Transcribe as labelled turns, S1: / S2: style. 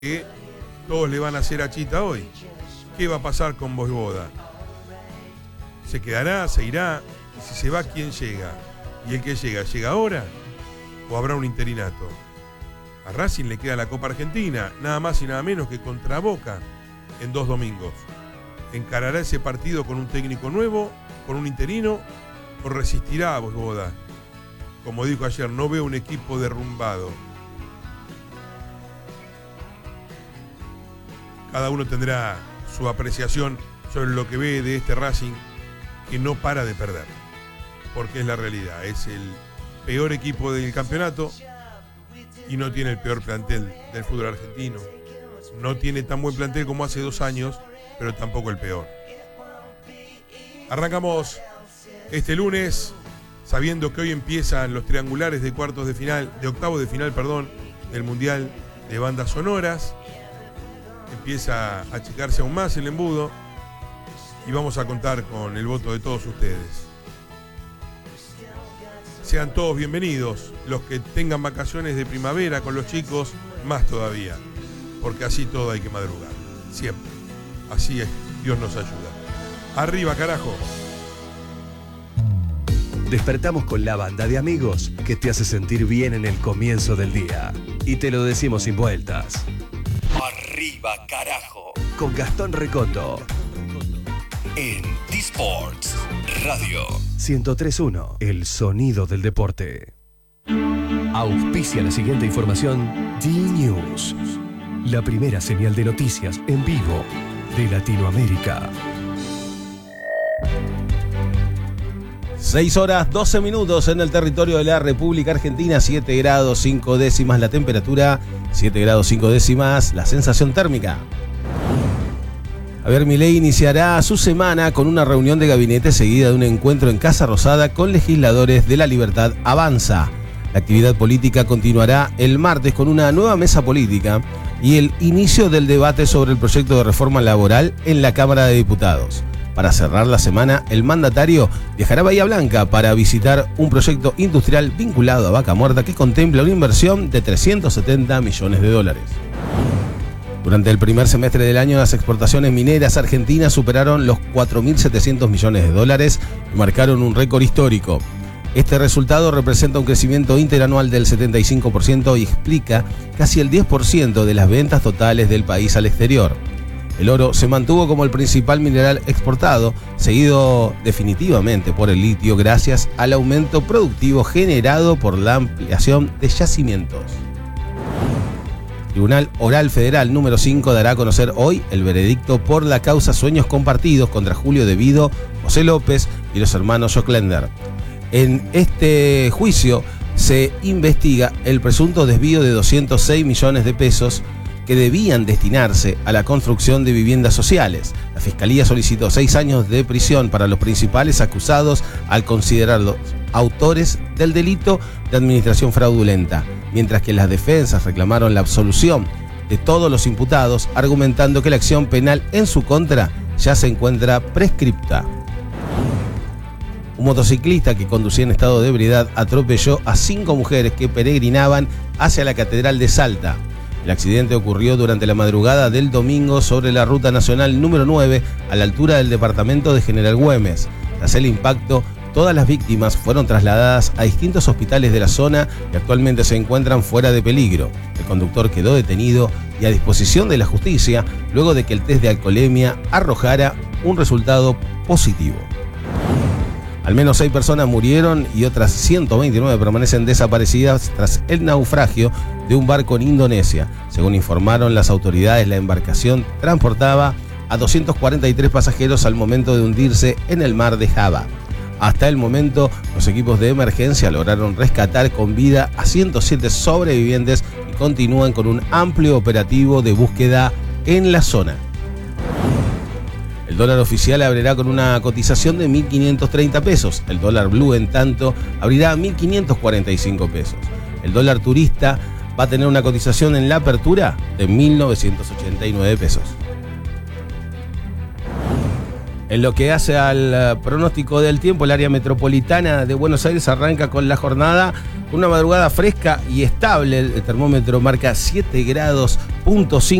S1: que todos le van a hacer a Chita hoy. ¿Qué va a pasar con Vojvoda? ¿Se quedará? ¿Se irá? Y si se va, ¿quién llega? ¿Y el que llega? ¿Llega ahora? ¿O habrá un interinato? A Racing le queda la Copa Argentina, nada más y nada menos que contra Boca en 2 domingos. ¿Encarará ese partido con un técnico nuevo, con un interino, o resistirá a Vojvoda? Como dijo ayer, no veo un equipo derrumbado. Cada uno tendrá su apreciación sobre lo que ve de este Racing que no para de perder, porque es la realidad, es el peor equipo del campeonato y no tiene el peor plantel del fútbol argentino. No tiene tan buen plantel como hace 2 años, pero tampoco el peor. Arrancamos este lunes sabiendo que hoy empiezan los triangulares de octavos de final, del Mundial de Bandas Sonoras. Empieza a achicarse aún más el embudo y vamos a contar con el voto de todos ustedes. Sean todos bienvenidos, los que tengan vacaciones de primavera con los chicos, más todavía, porque así todo hay que madrugar, siempre. Así es, Dios nos ayuda. Arriba, carajo.
S2: Despertamos con la banda de amigos que te hace sentir bien en el comienzo del día. Y te lo decimos sin vueltas. Arriba, carajo. Con Gastón Recondo. En D-Sports Radio 103.1, el sonido del deporte. Auspicia la siguiente información D-News, la primera señal de noticias en vivo de Latinoamérica.
S3: 6 horas 12 minutos en el territorio de la República Argentina, 7 grados 5 décimas la temperatura, 7 grados 5 décimas la sensación térmica. Javier Milei iniciará su semana con una reunión de gabinete seguida de un encuentro en Casa Rosada con legisladores de La Libertad Avanza. La actividad política continuará el martes con una nueva mesa política y el inicio del debate sobre el proyecto de reforma laboral en la Cámara de Diputados. Para cerrar la semana, el mandatario viajará a Bahía Blanca para visitar un proyecto industrial vinculado a Vaca Muerta que contempla una inversión de $370 millones. Durante el primer semestre del año, las exportaciones mineras argentinas superaron los $4.700 millones y marcaron un récord histórico. Este resultado representa un crecimiento interanual del 75% y explica casi el 10% de las ventas totales del país al exterior. El oro se mantuvo como el principal mineral exportado, seguido definitivamente por el litio gracias al aumento productivo generado por la ampliación de yacimientos. El Tribunal Oral Federal número 5 dará a conocer hoy el veredicto por la causa Sueños Compartidos contra Julio De Vido, José López y los hermanos Joclender. En este juicio se investiga el presunto desvío de 206 millones de pesos que debían destinarse a la construcción de viviendas sociales. La Fiscalía solicitó 6 años de prisión para los principales acusados al considerarlos autores del delito de administración fraudulenta, mientras que las defensas reclamaron la absolución de todos los imputados, argumentando que la acción penal en su contra ya se encuentra prescripta. Un motociclista que conducía en estado de ebriedad atropelló a 5 mujeres que peregrinaban hacia la Catedral de Salta. El accidente ocurrió durante la madrugada del domingo sobre la ruta nacional número 9 a la altura del departamento de General Güemes. Tras el impacto, todas las víctimas fueron trasladadas a distintos hospitales de la zona y actualmente se encuentran fuera de peligro. El conductor quedó detenido y a disposición de la justicia luego de que el test de alcoholemia arrojara un resultado positivo. Al menos 6 personas murieron y otras 129 permanecen desaparecidas tras el naufragio de un barco en Indonesia. Según informaron las autoridades, la embarcación transportaba a 243 pasajeros al momento de hundirse en el mar de Java. Hasta el momento, los equipos de emergencia lograron rescatar con vida a 107 sobrevivientes y continúan con un amplio operativo de búsqueda en la zona. El dólar oficial abrirá con una cotización de 1.530 pesos. El dólar blue, en tanto, abrirá a 1.545 pesos. El dólar turista va a tener una cotización en la apertura de 1.989 pesos. En lo que hace al pronóstico del tiempo, el área metropolitana de Buenos Aires arranca con la jornada con una madrugada fresca y estable. El termómetro marca 7 grados,